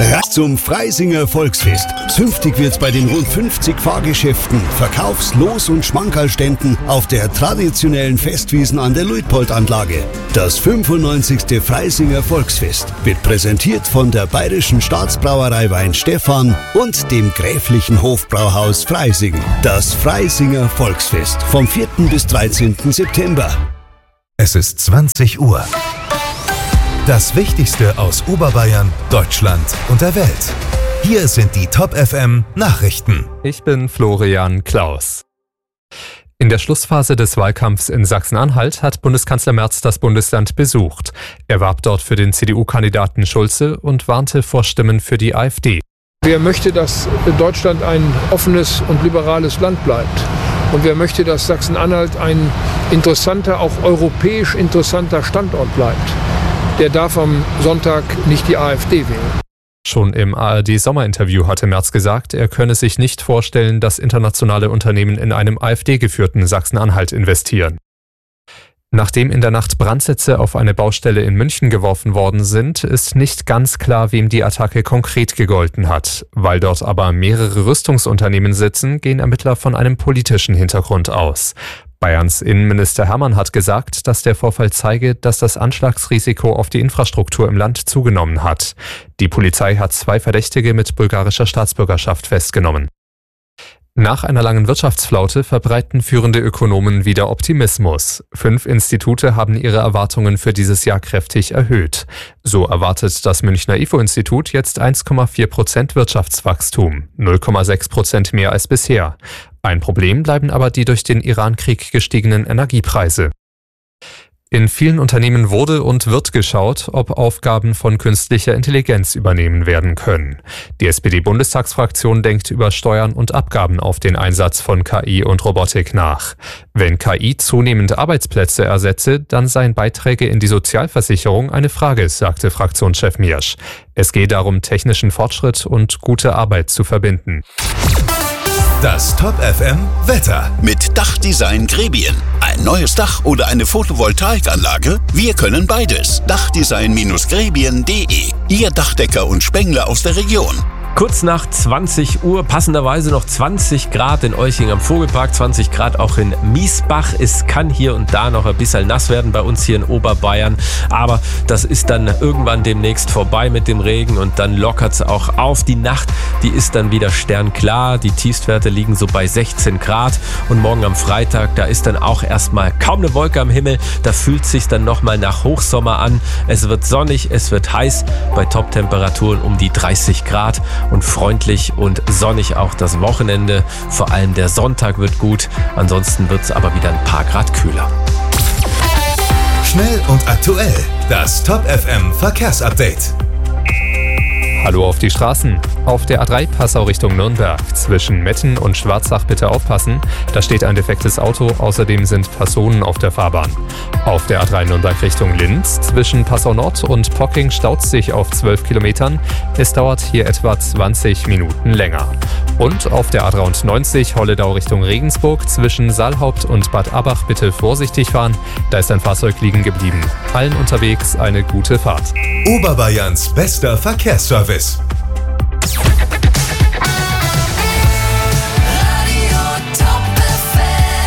Zum Freisinger Volksfest. Zünftig wird's bei den rund 50 Fahrgeschäften, Verkaufs-, Los- und Schmankerlständen auf der traditionellen Festwiesen an der Luitpold-Anlage. Das 95. Freisinger Volksfest wird präsentiert von der Bayerischen Staatsbrauerei Weinstefan und dem Gräflichen Hofbrauhaus Freising. Das Freisinger Volksfest vom 4. bis 13. September. Es ist 20 Uhr. Das Wichtigste aus Oberbayern, Deutschland und der Welt. Hier sind die Top FM Nachrichten. Ich bin Florian Klaus. In der Schlussphase des Wahlkampfs in Sachsen-Anhalt hat Bundeskanzler Merz das Bundesland besucht. Er warb dort für den CDU-Kandidaten Schulze und warnte vor Stimmen für die AfD. Wer möchte, dass Deutschland ein offenes und liberales Land bleibt? Und wer möchte, dass Sachsen-Anhalt ein interessanter, auch europäisch interessanter Standort bleibt? Der darf am Sonntag nicht die AfD wählen. Schon im ARD-Sommerinterview hatte Merz gesagt, er könne sich nicht vorstellen, dass internationale Unternehmen in einem AfD-geführten Sachsen-Anhalt investieren. Nachdem in der Nacht Brandsätze auf eine Baustelle in München geworfen worden sind, ist nicht ganz klar, wem die Attacke konkret gegolten hat. Weil dort aber mehrere Rüstungsunternehmen sitzen, gehen Ermittler von einem politischen Hintergrund aus. Bayerns Innenminister Hermann hat gesagt, dass der Vorfall zeige, dass das Anschlagsrisiko auf die Infrastruktur im Land zugenommen hat. Die Polizei hat 2 Verdächtige mit bulgarischer Staatsbürgerschaft festgenommen. Nach einer langen Wirtschaftsflaute verbreiten führende Ökonomen wieder Optimismus. 5 Institute haben ihre Erwartungen für dieses Jahr kräftig erhöht. So erwartet das Münchner IFO-Institut jetzt 1,4% Wirtschaftswachstum, 0,6% mehr als bisher. Ein Problem bleiben aber die durch den Iran-Krieg gestiegenen Energiepreise. In vielen Unternehmen wurde und wird geschaut, ob Aufgaben von künstlicher Intelligenz übernehmen werden können. Die SPD-Bundestagsfraktion denkt über Steuern und Abgaben auf den Einsatz von KI und Robotik nach. Wenn KI zunehmend Arbeitsplätze ersetze, dann seien Beiträge in die Sozialversicherung eine Frage, sagte Fraktionschef Miersch. Es gehe darum, technischen Fortschritt und gute Arbeit zu verbinden. Das Top FM Wetter. Mit Dachdesign Grebien. Ein neues Dach oder eine Photovoltaikanlage? Wir können beides. Dachdesign-grebien.de. Ihr Dachdecker und Spengler aus der Region. Kurz nach 20 Uhr, passenderweise noch 20 Grad in Euching am Vogelpark, 20 Grad auch in Miesbach. Es kann hier und da noch ein bisschen nass werden bei uns hier in Oberbayern, aber das ist dann irgendwann demnächst vorbei mit dem Regen und dann lockert es auch auf. Die Nacht, die ist dann wieder sternklar, die Tiefstwerte liegen so bei 16 Grad und morgen am Freitag, da ist dann auch erstmal kaum eine Wolke am Himmel, da fühlt es sich dann nochmal nach Hochsommer an. Es wird sonnig, es wird heiß, bei Top-Temperaturen um die 30 Grad. Und freundlich und sonnig auch das Wochenende. Vor allem der Sonntag wird gut. Ansonsten wird es aber wieder ein paar Grad kühler. Schnell und aktuell. Das Top FM Verkehrsupdate. Hallo auf die Straßen. Auf der A3 Passau Richtung Nürnberg. Zwischen Metten und Schwarzach bitte aufpassen. Da steht ein defektes Auto. Außerdem sind Personen auf der Fahrbahn. Auf der A3 Nürnberg Richtung Linz. Zwischen Passau Nord und Pocking staut sich auf 12 Kilometern. Es dauert hier etwa 20 Minuten länger. Und auf der A93 Holledau Richtung Regensburg. Zwischen Saalhaupt und Bad Abach bitte vorsichtig fahren. Da ist ein Fahrzeug liegen geblieben. Allen unterwegs eine gute Fahrt. Oberbayerns bester Verkehrsservice.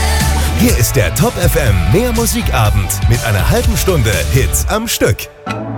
Hier ist der Top FM Mehr Musikabend mit einer halben Stunde Hits am Stück.